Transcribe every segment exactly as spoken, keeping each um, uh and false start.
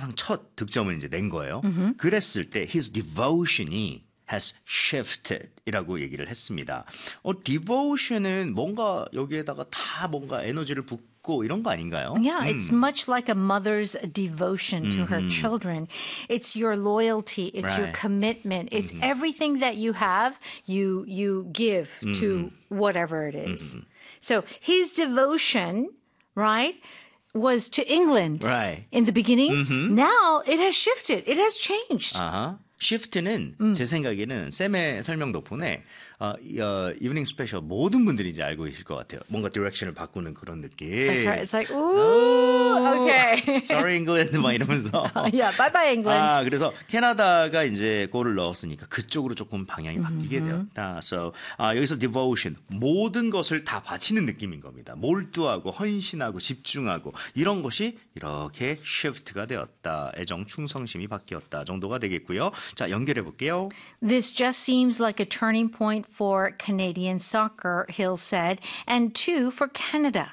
사상 첫 득점을 이제 낸 거예요. 그랬을 때 his devotion이 has shifted 이라고 얘기를 했습니다. 어, devotion은 뭔가 여기에다가 다 뭔가 에너지를 붓고 이런 거 아닌가요? Yeah, it's much like a mother's devotion to her children. It's your loyalty, it's your Right. commitment, it's everything that you have, you you give to whatever it is. So his devotion, right, was to England Right. in the beginning. Now it has shifted. It has changed. 아하. 시프트는 음. 제 생각에는 쌤의 설명 덕분에 어, 이, 어, 이브닝 스페셜 모든 분들이 이제 알고 계실 것 같아요. 뭔가 디렉션을 바꾸는 그런 느낌. That's right. It's like, ooh, okay. Sorry England 막 이러면서. Yeah, bye bye England. 아, 그래서 캐나다가 이제 골을 넣었으니까 그쪽으로 조금 방향이 바뀌게 되었다. So, 아, 여기서 devotion, 모든 것을 다 바치는 느낌인 겁니다. 몰두하고 헌신하고 집중하고 이런 것이 이렇게 shift가 되었다. 애정, 충성심이 바뀌었다 정도가 되겠고요. 자, 연결해 볼게요. This just seems like a turning point for Canadian soccer, Hill said, and two for Canada.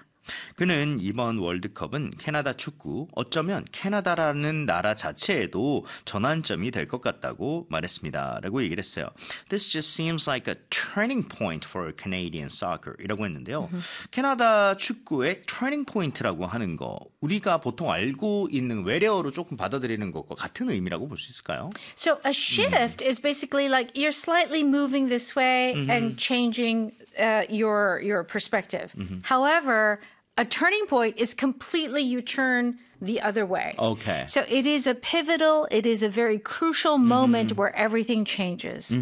그는 이번 월드컵은 캐나다 축구, 어쩌면 캐나다라는 나라 자체에도 전환점이 될 것 같다고 말했습니다. 라고 얘기를 했어요. This just seems like a turning point for Canadian soccer 이라고 했는데요. 캐나다 축구의 turning point라고 하는 거, 우리가 보통 알고 있는 외래어로 조금 받아들이는 것과 같은 의미라고 볼 수 있을까요? So a shift is basically like you're slightly moving this way and changing uh, your your perspective. However, a turning point is completely you turn the other way. Okay. So it is a pivotal, it is a very crucial moment where everything changes.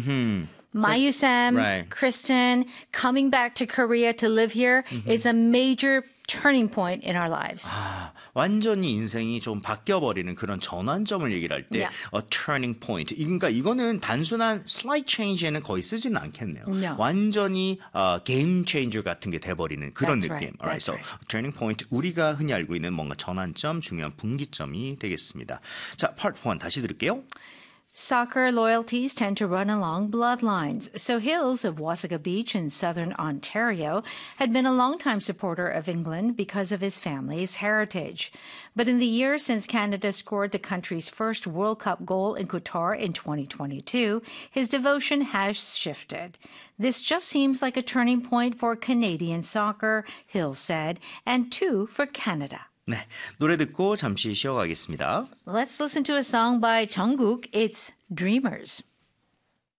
Mayu Sam, Right. Kristen, coming back to Korea to live here is a major turning point in our lives. 아, 완전히 인생이 좀 바뀌어버리는 그런 전환점을 얘기를 할 때 Yeah. a turning point. 그러니까 이거는 단순한 slight change에는 거의 쓰지는 않겠네요. No. 완전히 어, game changer 같은 게 돼버리는 그런 That's 느낌. right. Alright, That's so right. turning point 우리가 흔히 알고 있는 뭔가 전환점, 중요한 분기점이 되겠습니다. 자, part one 다시 들을게요. Soccer loyalties tend to run along bloodlines, so Hills of Wasaga Beach in southern Ontario had been a longtime supporter of England because of his family's heritage. But in the years since Canada scored the country's first World Cup goal in Qatar in twenty twenty-two, his devotion has shifted. This just seems like a turning point for Canadian soccer, Hills said, and two for Canada. 네, 노래 듣고 잠시 쉬어가겠습니다. Let's listen to a song by Jungkook. It's Dreamers.